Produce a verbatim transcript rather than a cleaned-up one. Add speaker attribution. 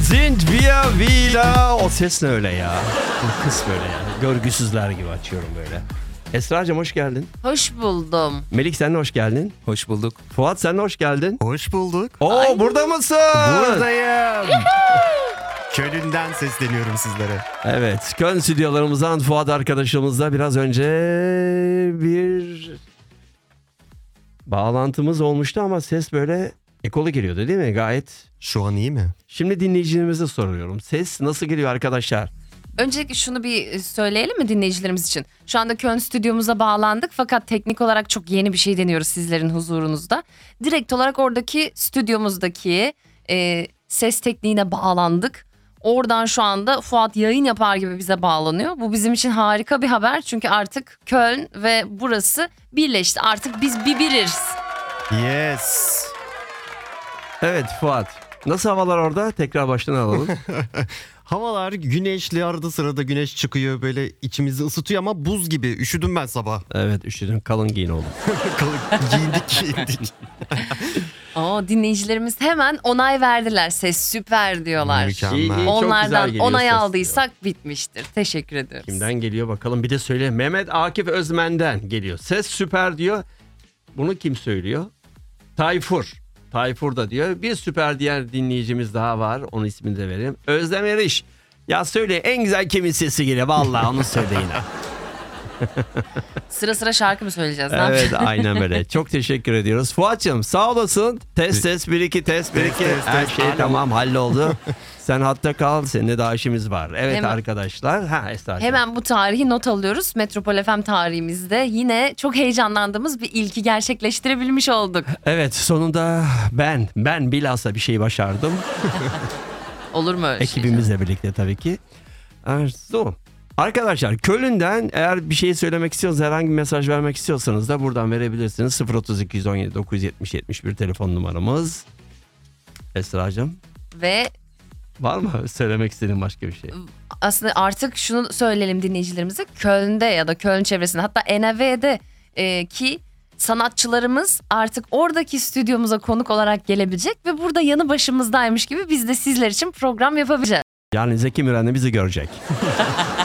Speaker 1: Sind wir wieder. O ses ne öyle ya? Bu kız böyle ya. Görgüsüzler gibi açıyorum böyle. Esra'cığım hoş geldin.
Speaker 2: Hoş buldum.
Speaker 1: Melik sen de hoş geldin.
Speaker 3: Hoş bulduk.
Speaker 1: Fuat sen de hoş geldin.
Speaker 3: Hoş bulduk.
Speaker 1: Oo
Speaker 2: Ay.
Speaker 1: burada mısın?
Speaker 3: Buradayım. Köln'den sesleniyorum sizlere.
Speaker 1: Evet, Köln stüdyolarımızdan Fuat arkadaşımızla biraz önce bir bağlantımız olmuştu ama ses böyle ekolu geliyordu değil mi? Gayet.
Speaker 3: Şu an iyi mi?
Speaker 1: Şimdi dinleyicilerimize soruyorum. Ses nasıl geliyor arkadaşlar?
Speaker 2: Öncelikle şunu bir söyleyelim mi dinleyicilerimiz için? Şu anda Köln stüdyomuza bağlandık fakat teknik olarak çok yeni bir şey deniyoruz sizlerin huzurunuzda. Direkt olarak oradaki stüdyomuzdaki e, ses tekniğine bağlandık. Oradan şu anda Fuat yayın yapar gibi bize bağlanıyor. Bu bizim için harika bir haber çünkü artık Köln ve burası birleşti. Artık biz bir biriz.
Speaker 3: Yes.
Speaker 1: Evet Fuat. Nasıl havalar orada? Tekrar baştan alalım.
Speaker 3: Havalar güneşli, arada sırada güneş çıkıyor, böyle içimizi ısıtıyor ama buz gibi. Üşüdüm ben sabah.
Speaker 1: Evet üşüdüm, kalın giyin oğlum.
Speaker 3: Kalın, giyindik giyindik.
Speaker 2: Oo, dinleyicilerimiz hemen onay verdiler. Ses süper diyorlar.
Speaker 3: Mükemmel.
Speaker 1: İyi, iyi. Çok güzel
Speaker 2: Onlardan
Speaker 1: geliyor
Speaker 2: onay
Speaker 1: ses
Speaker 2: aldıysak bitmiştir. Teşekkür ediyoruz.
Speaker 1: Kimden geliyor bakalım, bir de söyle. Mehmet Akif Özmen'den geliyor. Ses süper diyor. Bunu kim söylüyor? Tayfur. Tayfur da diyor. Bir süper diğer dinleyicimiz daha var. Onun ismini de vereyim. Özlem Eriş. Ya söyle, en güzel kimin sesi geliyor? Vallahi onu söyle yine.
Speaker 2: Sıra sıra şarkı mı söyleyeceğiz? Ne
Speaker 1: Evet
Speaker 2: yapacağız?
Speaker 1: aynen böyle. Çok teşekkür ediyoruz. Fuat'cığım sağ olasın. Test test bir iki test bir iki.
Speaker 3: test,
Speaker 1: Her
Speaker 3: test.
Speaker 1: şey
Speaker 3: Alo.
Speaker 1: tamam halloldu. Sen hatta kal. Seninle daha işimiz var. Evet
Speaker 2: Hemen-
Speaker 1: arkadaşlar. Ha Esra'cığım.
Speaker 2: Hemen bu tarihi not alıyoruz. Metropol F M tarihimizde yine çok heyecanlandığımız bir ilki gerçekleştirebilmiş olduk.
Speaker 1: Evet sonunda ben ben bilhassa bir şey başardım.
Speaker 2: Olur mu öyle şey?
Speaker 1: Ekibimizle birlikte tabii ki. Arzu. Arkadaşlar Köln'den eğer bir şey söylemek istiyorsanız, herhangi bir mesaj vermek istiyorsanız da buradan verebilirsiniz. sıfır otuz iki on yedi dokuz yetmiş yetmiş bir telefon numaramız. Esra'cığım
Speaker 2: Ve
Speaker 1: var mı söylemek istediğin başka bir şey?
Speaker 2: aslında artık şunu söyleyelim dinleyicilerimize. Köln'de ya da Köln çevresinde, hatta N A V'de e, ki sanatçılarımız artık oradaki stüdyomuza konuk olarak gelebilecek ve burada yanı başımızdaymış gibi biz de sizler için program yapabileceğiz.
Speaker 1: Yani Zeki Müren de bizi görecek.